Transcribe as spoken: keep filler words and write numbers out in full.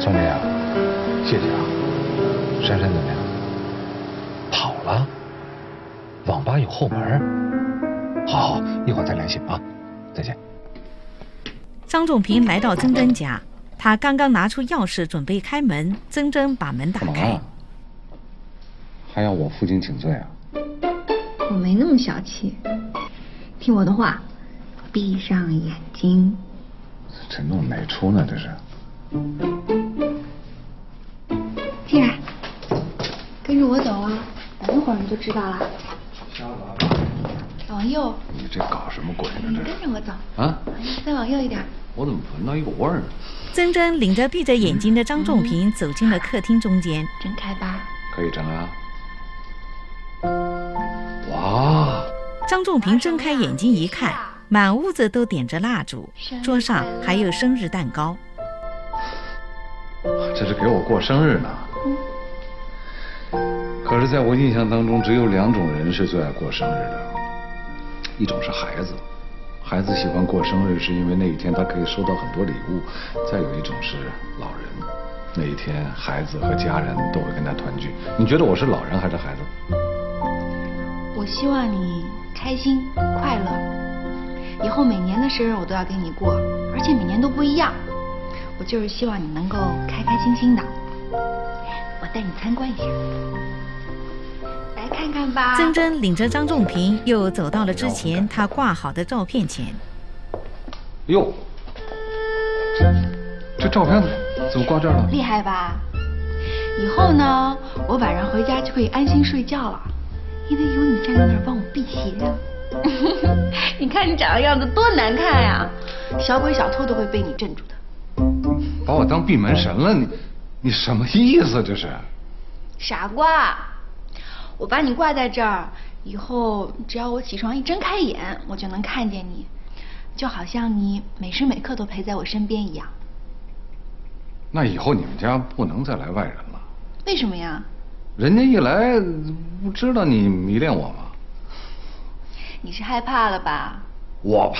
方林啊，谢谢啊。珊珊怎么样？跑了？网吧有后门？好，好，一会儿再联系啊。再见。 张仲平来到曾真家，他刚刚拿出钥匙准备开门，曾真把门打开。 啊、还要我负荆请罪啊？ 我没那么小气，听我的话，闭上眼睛。 这弄哪出呢？这是。 进来，跟着我走啊，等一会儿你就知道了。往右。 你这搞什么鬼呢？ 你这跟着我走。 啊？ 再往右一点。 我怎么闻到一股味儿呢？ 曾真领着闭着眼睛的张仲平走进了客厅中间。 睁开吧。 可以睁啊。哇！ 张仲平睁开眼睛一看，满屋子都点着蜡烛，桌上还有生日蛋糕。 这是给我过生日呢。可是在我印象当中，只有两种人是最爱过生日的，一种是孩子，孩子喜欢过生日是因为那一天他可以收到很多礼物；再有一种是老人，那一天孩子和家人都会跟他团聚。你觉得我是老人还是孩子？ 我希望你开心快乐，以后每年的生日我都要给你过，而且每年都不一样。我就是希望你能够开开心心的。我带你参观一下，来看看吧。 曾真领着张仲平又走到了之前他挂好的照片前。 哟，这这照片怎么挂这儿了？ 厉害吧？以后呢，我晚上回家就可以安心睡觉了，因为有你站在那儿帮我辟邪呀。你看你长的样子多难看呀，小鬼小偷都会被你镇住的。 把我当闭门神了，你你什么意思这是？ 傻瓜，我把你挂在这儿，以后只要我起床一睁开眼，我就能看见你，就好像你每时每刻都陪在我身边一样。 那以后你们家不能再来外人了。 为什么呀？ 人家一来不知道你迷恋我吗？ 你是害怕了吧？ 我